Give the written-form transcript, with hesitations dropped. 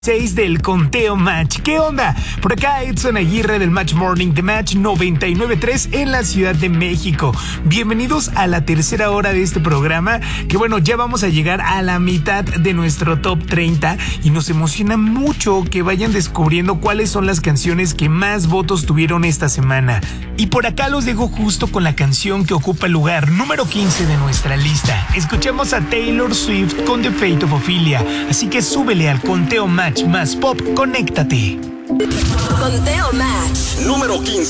6 del Conteo Match. ¿Qué onda? Por acá Edson Aguirre del Match Morning de Match 99.3 en la Ciudad de México. Bienvenidos a la tercera hora de este programa, que bueno, ya vamos a llegar a la mitad de nuestro Top 30 y nos emociona mucho que vayan descubriendo cuáles son las canciones que más votos tuvieron esta semana. Y por acá los dejo justo con la canción que ocupa el lugar número 15 de nuestra lista. Escuchemos a Taylor Swift con The Fate of Ophelia, así que súbele al Conteo Match más pop, conéctate. Conteo Match número 15.